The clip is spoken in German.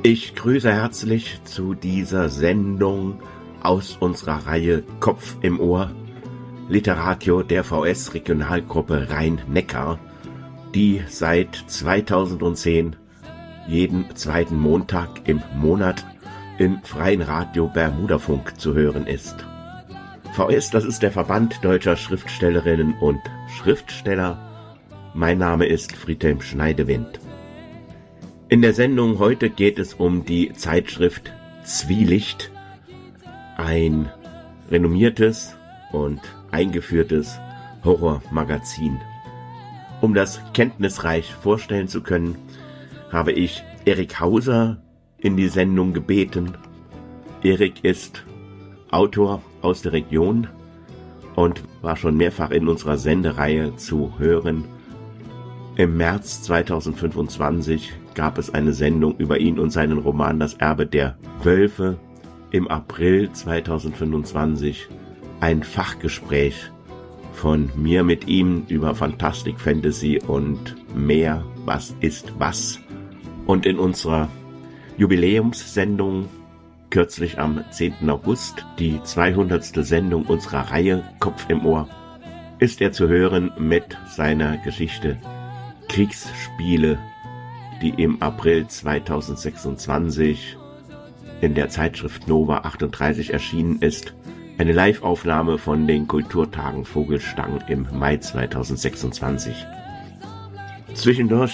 Ich grüße herzlich zu dieser Sendung aus unserer Reihe Kopf im Ohr, Literatio der VS Regionalgruppe Rhein-Neckar, die seit 2010 jeden zweiten Montag im Monat im freien Radio Bermudafunk zu hören ist. VS, das ist der Verband deutscher Schriftstellerinnen und Schriftsteller. Mein Name ist Friedhelm Schneidewind. In der Sendung heute geht es um die Zeitschrift Zwielicht, ein renommiertes und eingeführtes Horrormagazin. Um das kenntnisreich vorstellen zu können, habe ich Erik Hauser in die Sendung gebeten. Erik ist Autor aus der Region und war schon mehrfach in unserer Sendereihe zu hören. Im März 2025 gab es eine Sendung über ihn und seinen Roman Das Erbe der Wölfe. Im April 2025 ein Fachgespräch von mir mit ihm über Fantastik, Fantasy und mehr. Was ist was? Und in unserer Jubiläumssendung kürzlich am 10. August, die 200. Sendung unserer Reihe Kopf im Ohr, ist er zu hören mit seiner Geschichte Kriegsspiele, die im April 2026 in der Zeitschrift Nova 38 erschienen ist. Eine Live-Aufnahme von den Kulturtagen Vogelstang im Mai 2026. Zwischendurch